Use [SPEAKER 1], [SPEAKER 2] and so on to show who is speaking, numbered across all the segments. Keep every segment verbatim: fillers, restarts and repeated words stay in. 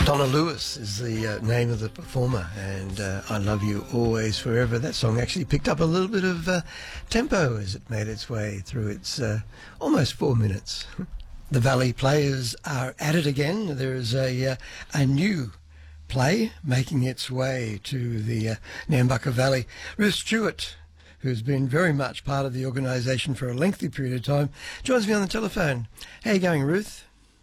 [SPEAKER 1] Donna Lewis is the uh, name of the performer, and uh, I Love You Always Forever. That song actually picked up a little bit of uh, tempo as it made its way through its uh, almost four minutes. The Valley Players are at it again. There is a, uh, a new play making its way to the uh, Nambucca Valley. Ruth Stewart, who's been very much part of the organisation for a lengthy period of time, joins me on the telephone. How are you going, Ruth?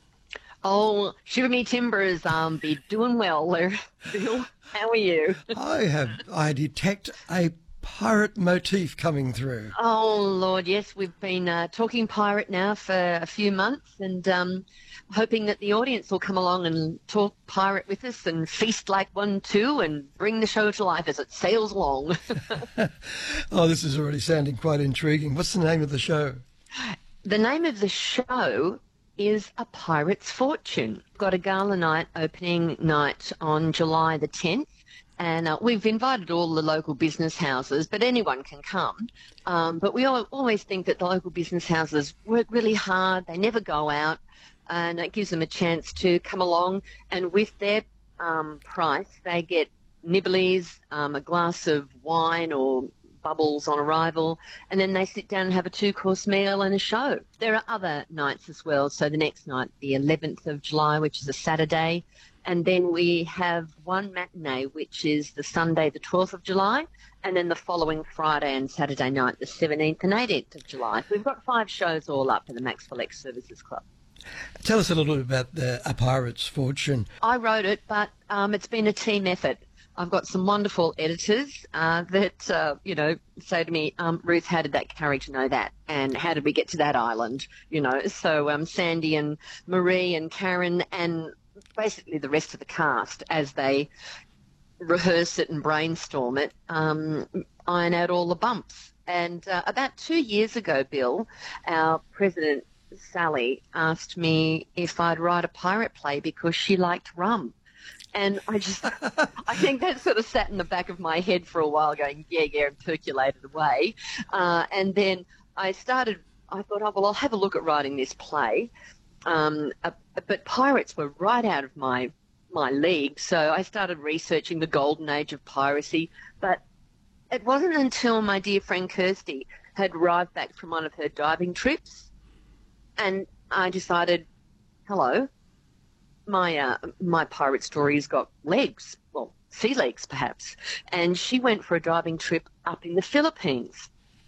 [SPEAKER 2] Oh, shiver me timbers, um, be doing well there, Bill. How are you?
[SPEAKER 1] I have, I detect a pirate motif coming through.
[SPEAKER 2] Oh, Lord, yes, we've been uh, talking pirate now for a few months and um, hoping that the audience will come along and talk pirate with us and feast like one too and bring the show to life as it sails along.
[SPEAKER 1] Oh, this is already sounding quite intriguing. What's the name of the show?
[SPEAKER 2] The name of the show is A Pirate's Fortune. We've got a gala night, opening night on July the tenth, and uh, we've invited all the local business houses, but anyone can come. Um, but we al- always think that the local business houses work really hard, they never go out, and it gives them a chance to come along, and with their um, price, they get nibblies, um, a glass of wine or bubbles on arrival, and then they sit down and have a two-course meal and a show. There are other nights as well. So the next night, the eleventh of July, which is a Saturday, and then we have one matinee, which is the Sunday, the twelfth of July, and then the following Friday and Saturday night, the seventeenth and eighteenth of July. So we've got five shows all up in the Maxwell X Services Club.
[SPEAKER 1] Tell us a little bit about the A Pirate's Fortune.
[SPEAKER 2] I wrote it, but um, it's been a team effort. I've got some wonderful editors uh, that, uh, you know, say to me, um, Ruth, how did that character know that? And how did we get to that island? You know, so um, Sandy and Marie and Karen and basically the rest of the cast, as they rehearse it and brainstorm it, um, iron out all the bumps. And uh, about two years ago, Bill, our president, Sally, asked me if I'd write a pirate play because she liked rum. And I just, I think that sort of sat in the back of my head for a while going, yeah, yeah, and percolated away. Uh, and then I started, I thought, oh, well, I'll have a look at writing this play. Um, uh, but pirates were right out of my, my league. So I started researching the golden age of piracy. But it wasn't until my dear friend Kirsty had arrived back from one of her diving trips, and I decided, hello, my uh, my pirate story's got legs, well, sea legs perhaps, and she went for a diving trip up in the Philippines.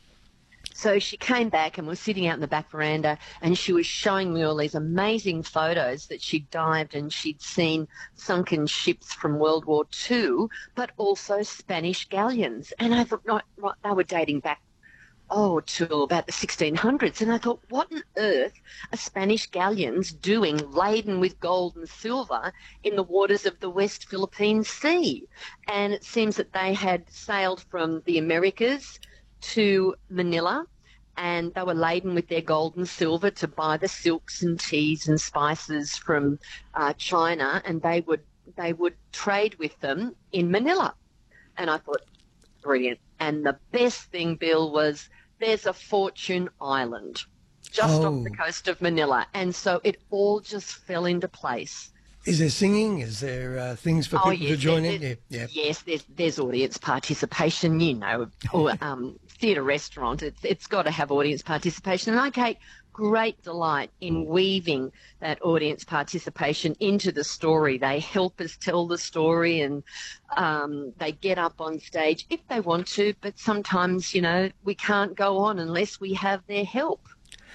[SPEAKER 2] So she came back and was sitting out in the back veranda, and she was showing me all these amazing photos that she'd dived and she'd seen sunken ships from World War Two, but also Spanish galleons. And I thought, right, right, they were dating back oh, to about the sixteen hundreds. And I thought, what on earth are Spanish galleons doing laden with gold and silver in the waters of the West Philippine Sea? And it seems that they had sailed from the Americas to Manila, and they were laden with their gold and silver to buy the silks and teas and spices from uh, China, and they would they would trade with them in Manila. And I thought, brilliant. And the best thing, Bill, was there's a Fortune Island just
[SPEAKER 1] Oh.
[SPEAKER 2] off the coast of Manila. And so it all just fell into place.
[SPEAKER 1] Is there singing? Is there uh, things for
[SPEAKER 2] Oh,
[SPEAKER 1] people to
[SPEAKER 2] yes,
[SPEAKER 1] join
[SPEAKER 2] there-
[SPEAKER 1] in? Yeah,
[SPEAKER 2] there's-
[SPEAKER 1] yeah.
[SPEAKER 2] Yes, there's, there's audience participation, you know, or um, theatre restaurant. It's, it's got to have audience participation. And I take great delight in weaving that audience participation into the story. They help us tell the story, and um, they get up on stage if they want to, but sometimes, you know, we can't go on unless we have their help.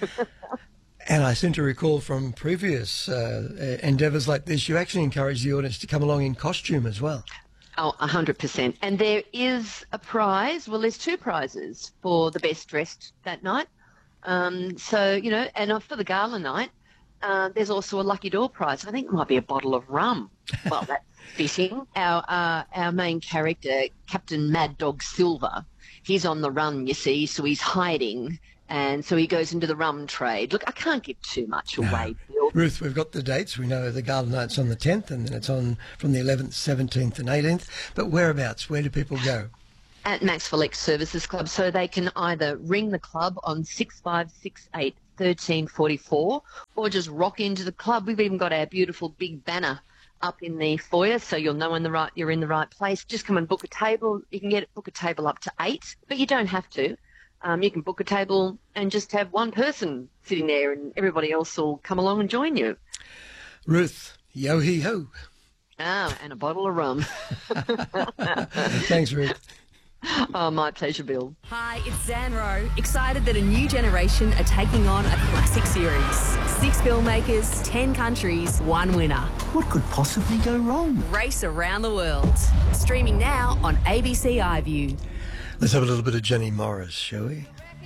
[SPEAKER 1] And I seem to recall from previous uh, endeavours like this, you actually encourage the audience to come along in costume as well.
[SPEAKER 2] Oh, one hundred percent. And there is a prize. Well, there's two prizes for the best dressed that night. Um, so, you know, and for the gala night, uh, there's also a lucky door prize. I think it might be a bottle of rum. Well, that's fitting. Our, uh, our main character, Captain Mad Dog Silver, he's on the run, you see, so he's hiding. And so he goes into the rum trade. Look, I can't give too much away, Bill.
[SPEAKER 1] Ruth, we've got the dates. We know the gala night's on the tenth, and then it's on from the eleventh, seventeenth and eighteenth. But whereabouts? Where do people go?
[SPEAKER 2] At Maxwell X Services Club, so they can either ring the club on six five six eight, one three four four or just rock into the club. We've even got our beautiful big banner up in the foyer, so you'll know in the right you're in the right place. Just come and book a table. You can get book a table up to eight, but you don't have to. Um, you can book a table and just have one person sitting there, and everybody else will come along and join you.
[SPEAKER 1] Ruth, yo hee ho.
[SPEAKER 2] Ah, and a bottle of rum.
[SPEAKER 1] Thanks, Ruth.
[SPEAKER 2] Oh, my pleasure, Bill.
[SPEAKER 3] Hi, it's Zan Rowe. Excited that a new generation are taking on a classic series. Six filmmakers, ten countries, one winner.
[SPEAKER 4] What could possibly go wrong?
[SPEAKER 3] Race around the world. Streaming now on A B C iView.
[SPEAKER 1] Let's have a little bit of Jenny Morris, shall we?